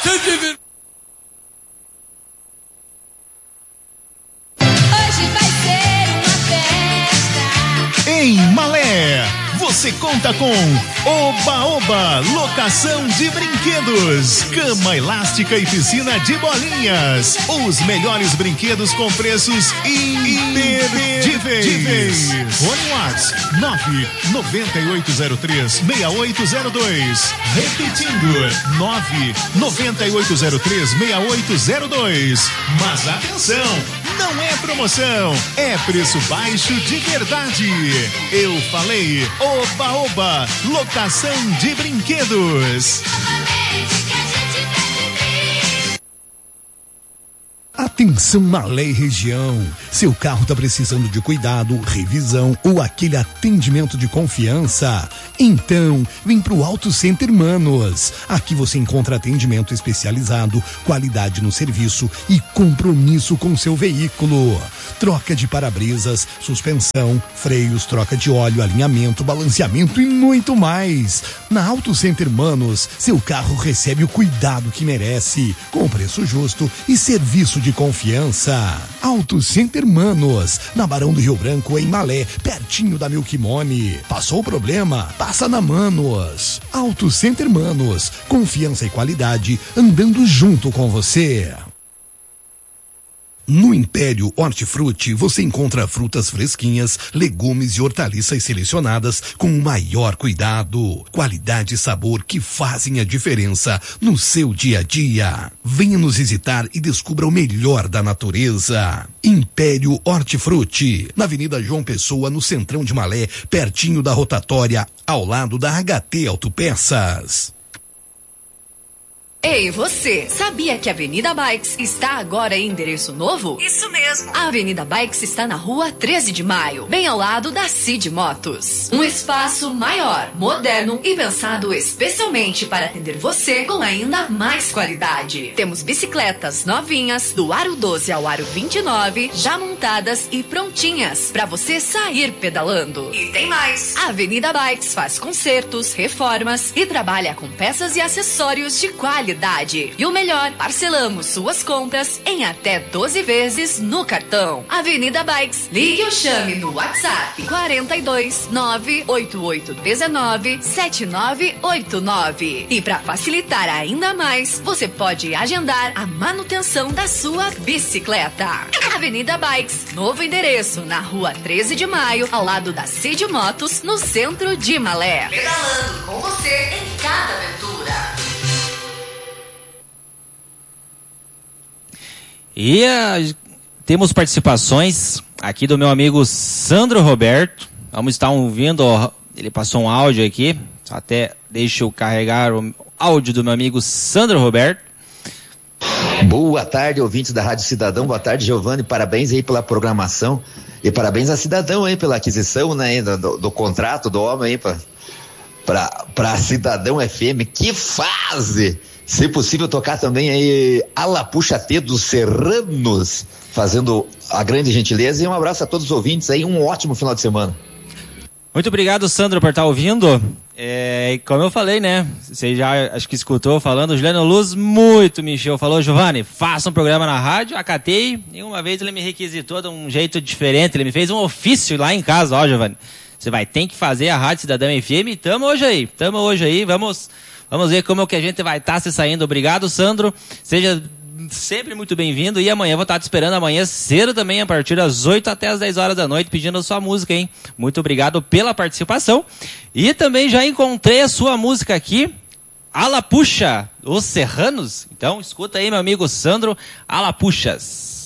Hoje vai ser uma festa. Em Malé, você conta com Oba Oba, locação de brinquedos, cama elástica e piscina de bolinhas. Os melhores brinquedos com preços imperdíveis. Fone WhatsApp 99803-6802. Repetindo, 99803-6802. Mas atenção, não é promoção, é preço baixo de verdade. Eu falei Oba Oba, locação de brinquedos. Atenção Malé e região, seu carro está precisando de cuidado, revisão ou aquele atendimento de confiança? Então, vem pro Auto Center Manos. Aqui você encontra atendimento especializado, qualidade no serviço e compromisso com seu veículo. Troca de para-brisas, suspensão, freios, troca de óleo, alinhamento, balanceamento e muito mais. Na Auto Center Manos, seu carro recebe o cuidado que merece, com preço justo e serviço de confiança. Auto Center Manos, na Barão do Rio Branco, em Malé, pertinho da Milk Money. Passou o problema? Passa na Manos. Auto Center Manos, confiança e qualidade andando junto com você. No Império Hortifruti você encontra frutas fresquinhas, legumes e hortaliças selecionadas com o maior cuidado, qualidade e sabor que fazem a diferença no seu dia a dia. Venha nos visitar e descubra o melhor da natureza. Império Hortifruti, na Avenida João Pessoa, no Centrão de Malé, pertinho da rotatória, ao lado da HT Autopeças. Ei, você, sabia que a Avenida Bikes está agora em endereço novo? Isso mesmo. A Avenida Bikes está na rua 13 de maio, bem ao lado da Cid Motos. Um espaço maior, moderno e pensado especialmente para atender você com ainda mais qualidade. Temos bicicletas novinhas, do aro 12 ao aro 29, já montadas e prontinhas para você sair pedalando. E tem mais. A Avenida Bikes faz consertos, reformas e trabalha com peças e acessórios de qualidade. E o melhor, parcelamos suas compras em até 12 vezes no cartão. Avenida Bikes, ligue ou chame no WhatsApp 42 98819 7989. E para facilitar ainda mais, você pode agendar a manutenção da sua bicicleta. Avenida Bikes, novo endereço na rua 13 de maio, ao lado da Cid Motos, no centro de Malé. Pedalando com você em cada aventura. E temos participações aqui do meu amigo Sandro Roberto. Vamos estar ouvindo, ele passou um áudio aqui. Até deixa eu carregar o áudio do meu amigo Sandro Roberto. Boa tarde, ouvintes da Rádio Cidadão. Boa tarde, Giovanni. Parabéns aí pela programação. E parabéns a Cidadão aí pela aquisição, né, do contrato do homem aí para Cidadão FM. Que fase! Se possível, tocar também aí Alapuxa T dos Serranos, fazendo a grande gentileza. E um abraço a todos os ouvintes aí, um ótimo final de semana. Muito obrigado, Sandro, por estar ouvindo. Como eu falei, né? Você já acho que escutou falando, o Juliano Luz muito me encheu. Falou, Giovanni, faça um programa na rádio. Acatei, e uma vez ele me requisitou de um jeito diferente. Ele me fez um ofício lá em casa, ó, Giovanni. Você vai ter que fazer a Rádio Cidadão FM. Tamo hoje aí. Vamos ver como é que a gente vai estar se saindo. Obrigado, Sandro. Seja sempre muito bem-vindo. E amanhã vou estar te esperando amanhã cedo também, a partir das 8 até as 10 horas da noite, pedindo a sua música, hein? Muito obrigado pela participação. E também já encontrei a sua música aqui, Alapuxa, Os Serranos. Então, escuta aí, meu amigo Sandro, Alapuxas.